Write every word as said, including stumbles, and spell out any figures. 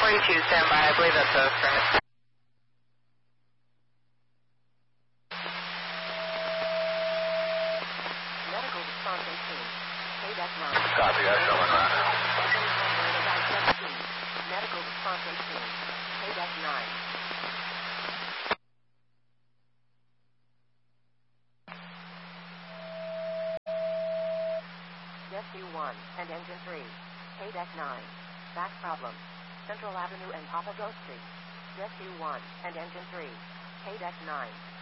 forty-two, stand by. I believe that's a permit. Medical response eighteen. K nine. Copy, that's someone right. seventeen. Medical response eighteen. K nine. Rescue one and engine three. K nine. Back problem. Central Avenue and Papago Street. Rescue one and engine three. K nine.